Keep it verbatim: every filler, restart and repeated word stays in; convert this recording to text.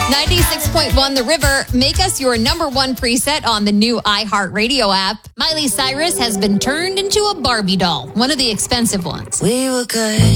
ninety-six point one The River. Make us your number one preset on the new iHeartRadio app. Miley Cyrus has been turned into a Barbie doll, one of the expensive ones. We were good.